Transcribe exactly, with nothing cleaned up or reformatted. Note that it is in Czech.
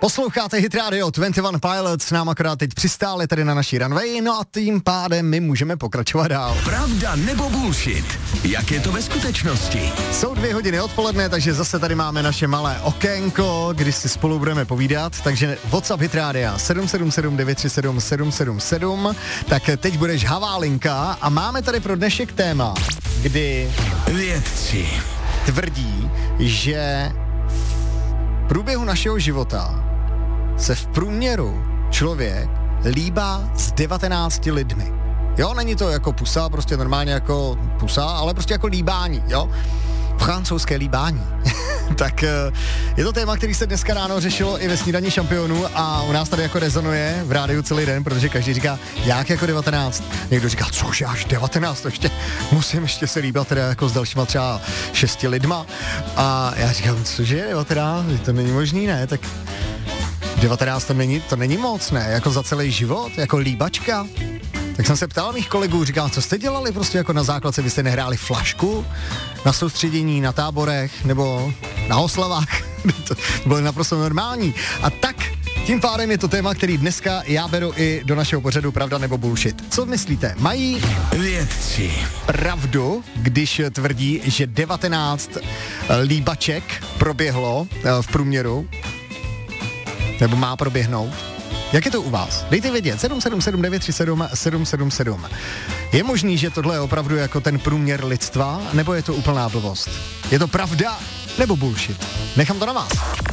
Posloucháte Hit Radio dvacet jedna Pilots, nám akorát teď přistáli tady na naší runway, no a tím pádem my můžeme pokračovat dál. Pravda nebo bullshit? Jak je to ve skutečnosti? Jsou dvě hodiny odpoledne, takže zase tady máme naše malé okénko, kdy si spolu budeme povídat, takže WhatsApp Hit Radio sedm sedm sedm devět tři sedm sedm sedm sedm, tak teď budeš haválinka a máme tady pro dnešek téma, kdy vědci tvrdí, že v průběhu našeho života se v průměru člověk líbá s devatenácti lidmi. Jo, není to jako pusa, prostě normálně jako pusa, ale prostě jako líbání, jo. Francouzské líbání. Tak je to téma, který se dneska ráno řešilo i ve snídani šampionů a u nás tady jako rezonuje v rádiu celý den, protože každý říká, jak jako devatenáct. Někdo říká, cože až devatenáct, to ještě musím ještě se líbat teda jako s dalšíma třeba šesti lidma. A já říkám, cože devatenáct, to není možný, ne, tak devatenáct to není, to není moc, ne, jako za celý život, jako líbačka. Tak jsem se ptal mých kolegů, říkám, co jste dělali prostě jako na základce, vy jste nehráli flašku na soustředění, na táborech nebo na oslavách, to bylo naprosto normální. A tak tím pádem je to téma, který dneska já beru i do našeho pořadu Pravda nebo bullshit. Co myslíte? Mají vědci pravdu, když tvrdí, že devatenáct líbaček proběhlo v průměru, nebo má proběhnout? Jak je to u vás? Dejte vědět, sedm sedm sedm devět tři sedm sedm sedm sedm. Je možný, že tohle je opravdu jako ten průměr lidstva, nebo je to úplná blbost? Je to pravda nebo bullshit? Nechám to na vás.